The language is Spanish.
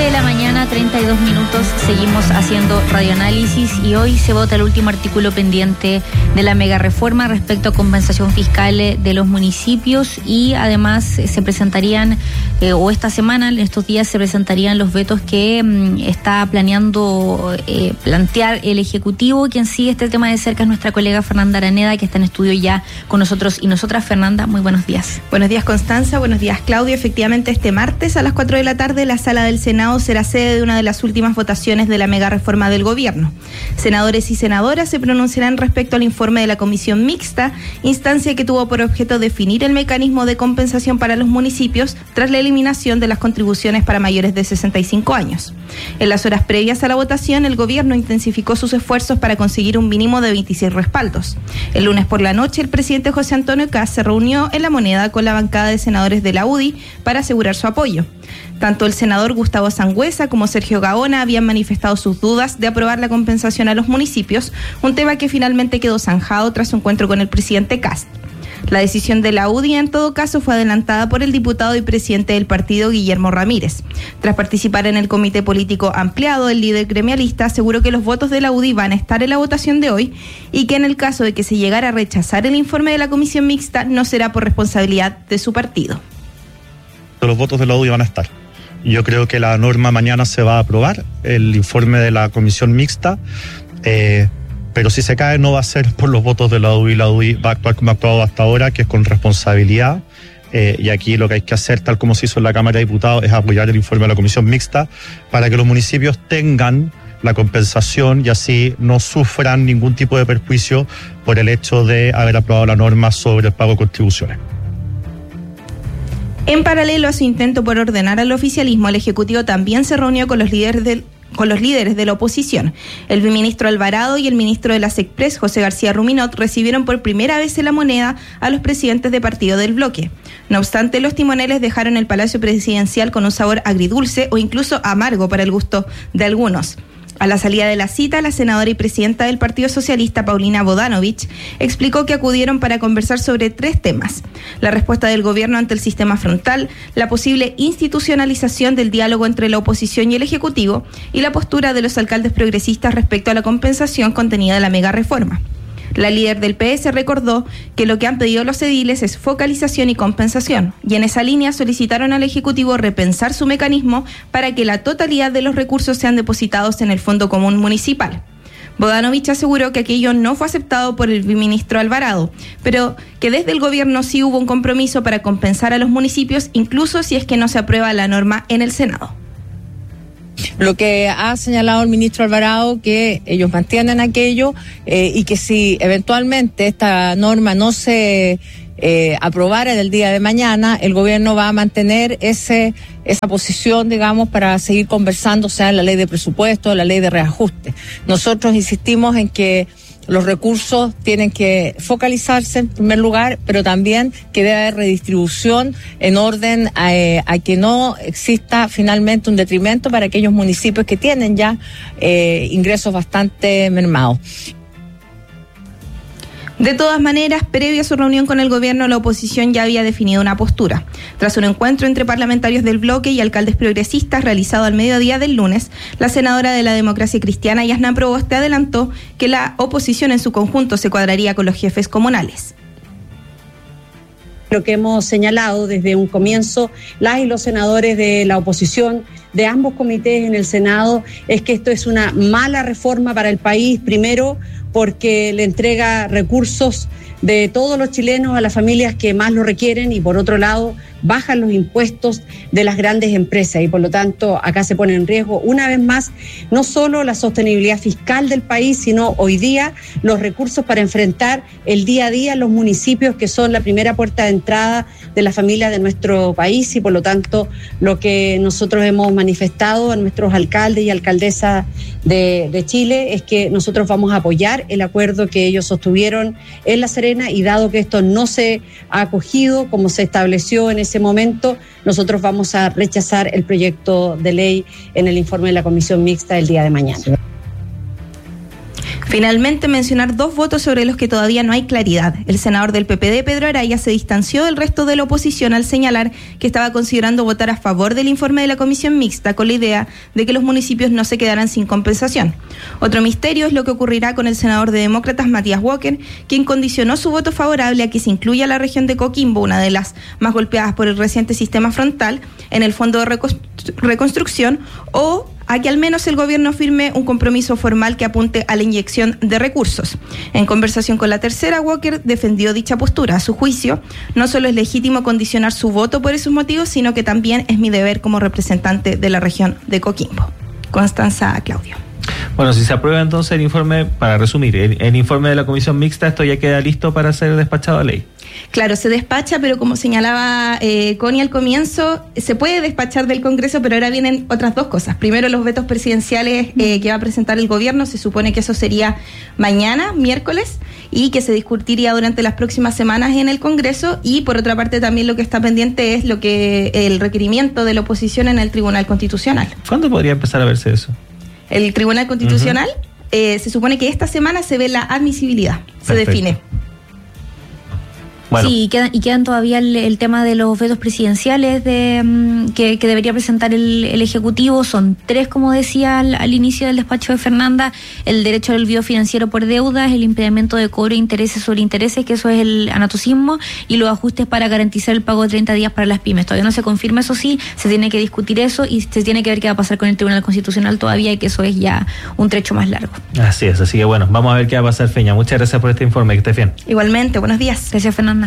7 de la mañana, 32 minutos, seguimos haciendo radioanálisis y hoy se vota el último artículo pendiente de la mega reforma respecto a compensación fiscal de los municipios y además se presentarían, o esta semana, en estos días se presentarían los vetos que está planeando plantear el Ejecutivo. Quien sigue este tema de cerca es nuestra colega Fernanda Araneda, que está en estudio ya con nosotros y nosotras. Fernanda, muy buenos días. Buenos días, Constanza. Buenos días, Claudio. Efectivamente, este martes a las 4 de la tarde, la sala del Senado será sede de una de las últimas votaciones de la mega reforma del gobierno. Senadores y senadoras se pronunciarán respecto al informe de la Comisión Mixta, instancia que tuvo por objeto definir el mecanismo de compensación para los municipios tras la eliminación de las contribuciones para mayores de 65 años. En las horas previas a la votación, el gobierno intensificó sus esfuerzos para conseguir un mínimo de 26 respaldos. El lunes por la noche, el presidente José Antonio Kast se reunió en La Moneda con la bancada de senadores de la UDI para asegurar su apoyo. Tanto el senador Gustavo Sangüesa como Sergio Gaona habían manifestado sus dudas de aprobar la compensación a los municipios, un tema que finalmente quedó zanjado tras su encuentro con el presidente Kast. La decisión de la UDI, en todo caso, fue adelantada por el diputado y presidente del partido, Guillermo Ramírez. Tras participar en el comité político ampliado, el líder gremialista aseguró que los votos de la UDI van a estar en la votación de hoy y que en el caso de que se llegara a rechazar el informe de la Comisión Mixta, no será por responsabilidad de su partido. Los votos de la UDI van a estar. Yo creo que la norma mañana se va a aprobar, el informe de la Comisión Mixta, pero si se cae no va a ser por los votos de la UDI. La UDI va a actuar como ha actuado hasta ahora, que es con responsabilidad, y aquí lo que hay que hacer, tal como se hizo en la Cámara de Diputados, es apoyar el informe de la Comisión Mixta para que los municipios tengan la compensación y así no sufran ningún tipo de perjuicio por el hecho de haber aprobado la norma sobre el pago de contribuciones. En paralelo a su intento por ordenar al oficialismo, el Ejecutivo también se reunió con los líderes de la oposición. El viceministro Alvarado y el ministro de la SECPRES, José García Ruminot, recibieron por primera vez en La Moneda a los presidentes de partido del bloque. No obstante, los timoneles dejaron el Palacio Presidencial con un sabor agridulce o incluso amargo para el gusto de algunos. A la salida de la cita, la senadora y presidenta del Partido Socialista, Paulina Bodanovich, explicó que acudieron para conversar sobre 3 temas: la respuesta del gobierno ante el sistema frontal, la posible institucionalización del diálogo entre la oposición y el Ejecutivo y la postura de los alcaldes progresistas respecto a la compensación contenida en la mega reforma. La líder del PS recordó que lo que han pedido los ediles es focalización y compensación, y en esa línea solicitaron al Ejecutivo repensar su mecanismo para que la totalidad de los recursos sean depositados en el Fondo Común Municipal. Bodanovich aseguró que aquello no fue aceptado por el viceministro Alvarado, pero que desde el gobierno sí hubo un compromiso para compensar a los municipios, incluso si es que no se aprueba la norma en el Senado. Lo que ha señalado el ministro Alvarado, que ellos mantienen aquello y que si eventualmente esta norma no se aprobara en el día de mañana, el gobierno va a mantener esa posición, digamos, para seguir conversando, sea en la ley de presupuesto, la ley de reajuste. Nosotros insistimos en que los recursos tienen que focalizarse en primer lugar, pero también que debe haber redistribución en orden a que no exista finalmente un detrimento para aquellos municipios que tienen ya ingresos bastante mermados. De todas maneras, previo a su reunión con el gobierno, la oposición ya había definido una postura. Tras un encuentro entre parlamentarios del bloque y alcaldes progresistas realizado al mediodía del lunes, la senadora de la Democracia Cristiana, Yasna Proboste, adelantó que la oposición en su conjunto se cuadraría con los jefes comunales. Lo que hemos señalado desde un comienzo, las y los senadores de la oposición de ambos comités en el Senado, es que esto es una mala reforma para el país, primero porque le entrega recursos de todos los chilenos a las familias que más lo requieren y por otro lado bajan los impuestos de las grandes empresas y por lo tanto acá se pone en riesgo una vez más no solo la sostenibilidad fiscal del país, sino hoy día los recursos para enfrentar el día a día en los municipios que son la primera puerta de entrada de las familias de nuestro país y por lo tanto lo que nosotros hemos manifestado a nuestros alcaldes y alcaldesas de Chile es que nosotros vamos a apoyar el acuerdo que ellos sostuvieron en La Serena y dado que esto no se ha acogido como se estableció en ese momento, nosotros vamos a rechazar el proyecto de ley en el informe de la Comisión Mixta el día de mañana. Finalmente, mencionar 2 votos sobre los que todavía no hay claridad. El senador del PPD, Pedro Araya, se distanció del resto de la oposición al señalar que estaba considerando votar a favor del informe de la comisión mixta con la idea de que los municipios no se quedaran sin compensación. Otro misterio es lo que ocurrirá con el senador de Demócratas, Matías Walker, quien condicionó su voto favorable a que se incluya la región de Coquimbo, una de las más golpeadas por el reciente sistema frontal, en el Fondo de Reconstrucción, o a que al menos el gobierno firme un compromiso formal que apunte a la inyección de recursos. En conversación con La Tercera, Walker defendió dicha postura. A su juicio, no solo es legítimo condicionar su voto por esos motivos, sino que también es mi deber como representante de la región de Coquimbo. Constanza, Claudio. Bueno, si se aprueba entonces el informe, para resumir, el informe de la comisión mixta, esto ya queda listo para ser despachado a ley. Claro, se despacha, pero como señalaba Connie al comienzo, se puede despachar del Congreso, pero ahora vienen otras 2 cosas. Primero, los vetos presidenciales que va a presentar el gobierno, se supone que eso sería mañana, miércoles, y que se discutiría durante las próximas semanas en el Congreso. Y por otra parte, también lo que está pendiente es el requerimiento de la oposición en el Tribunal Constitucional. ¿Cuándo podría empezar a verse eso? El Tribunal Constitucional, se supone que esta semana se ve la admisibilidad, se define. Bueno. Sí, y quedan todavía el tema de los vetos presidenciales que debería presentar el Ejecutivo. Son 3, como decía al inicio del despacho de Fernanda: el derecho al olvido financiero por deudas, el impedimento de cobro de intereses sobre intereses, que eso es el anatocismo, y los ajustes para garantizar el pago de 30 días para las pymes. Todavía no se confirma, eso sí, se tiene que discutir eso y se tiene que ver qué va a pasar con el Tribunal Constitucional todavía, y que eso es ya un trecho más largo. Así es, así que bueno, vamos a ver qué va a pasar, Feña. Muchas gracias por este informe, que estés bien. Igualmente, buenos días. Gracias, Fernanda.